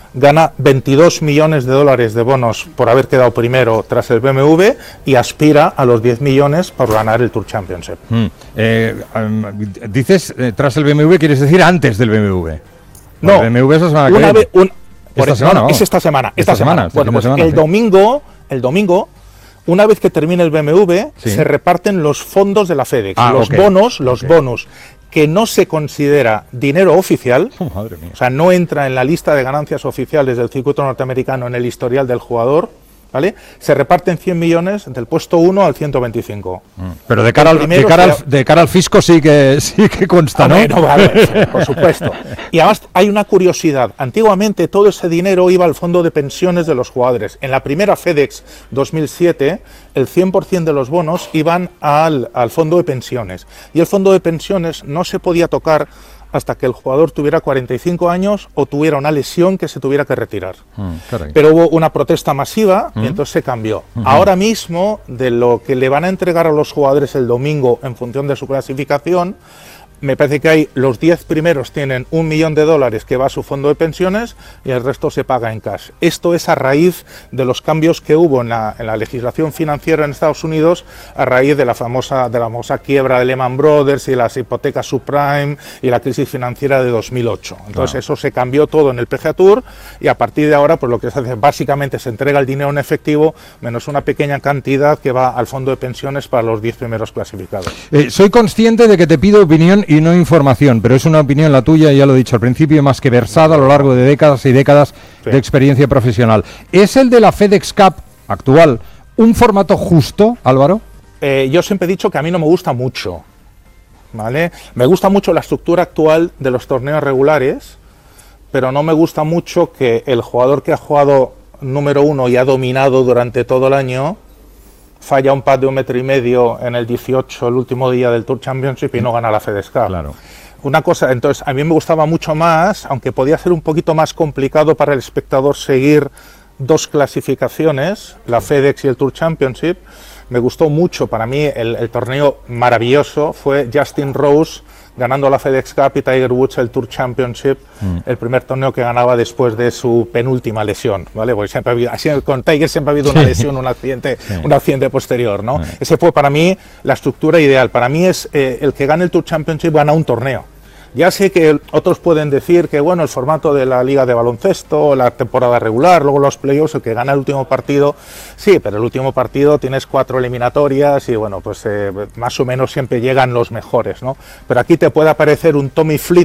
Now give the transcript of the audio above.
gana 22 millones de dólares de bonos por haber quedado primero tras el BMW y aspira a los 10 millones por ganar el Tour Championship. Dices tras el BMW, ¿quieres decir antes del BMW? No, el BMW es la semana que viene. Es esta semana. Bueno, pues el domingo, una vez que termine el BMW, se reparten los fondos de la FedEx, los bonos, que no se considera dinero oficial, madre mía. O sea, no entra en la lista de ganancias oficiales del circuito norteamericano en el historial del jugador, ¿vale? Se reparten 100 millones del puesto 1 al 125. Pero de cara al fisco sí que consta, ¿no? No, vale, por supuesto. Y además hay una curiosidad. Antiguamente todo ese dinero iba al fondo de pensiones de los jugadores. En la primera FedEx 2007, el 100% de los bonos iban al fondo de pensiones. Y el fondo de pensiones no se podía tocar hasta que el jugador tuviera 45 años o tuviera una lesión que se tuviera que retirar. Pero hubo una protesta masiva y entonces se cambió. Ahora mismo, de lo que le van a entregar a los jugadores el domingo en función de su clasificación, me parece que hay los 10 primeros tienen $1 millón que va a su fondo de pensiones y el resto se paga en cash. Esto es a raíz de los cambios que hubo en la legislación financiera en Estados Unidos a raíz de la famosa quiebra de Lehman Brothers y las hipotecas subprime y la crisis financiera de 2008. Entonces eso se cambió todo en el PGA Tour y a partir de ahora pues lo que se hace básicamente se entrega el dinero en efectivo menos una pequeña cantidad que va al fondo de pensiones para los 10 primeros clasificados. Soy consciente de que te pido opinión y no información, pero es una opinión la tuya, ya lo he dicho al principio, más que versada a lo largo de décadas y décadas de experiencia profesional. ¿Es el de la FedEx Cup actual un formato justo, Álvaro? Yo siempre he dicho que a mí no me gusta mucho, ¿vale? Me gusta mucho la estructura actual de los torneos regulares, pero no me gusta mucho que el jugador que ha jugado número 1 y ha dominado durante todo el año falla un pad de 1,5 metros en el 18, el último día del Tour Championship y no gana la FedEx Cup. Claro. Una cosa, entonces a mí me gustaba mucho más, aunque podía ser un poquito más complicado para el espectador seguir dos clasificaciones, la FedEx y el Tour Championship. Me gustó mucho, para mí el torneo maravilloso fue Justin Rose ganando la FedEx Cup y Tiger Woods el Tour Championship, el primer torneo que ganaba después de su penúltima lesión, ¿vale? Porque siempre ha habido, así con Tiger siempre ha habido una lesión, un accidente posterior, ¿no? Ese fue para mí la estructura ideal. Para mí es el que gane el Tour Championship gana un torneo. Ya sé que otros pueden decir que bueno, el formato de la liga de baloncesto, la temporada regular, luego los playoffs, el que gana el último partido, sí, pero el último partido tienes 4 eliminatorias y bueno, pues más o menos siempre llegan los mejores, ¿no? Pero aquí te puede aparecer un Tommy Fleetwood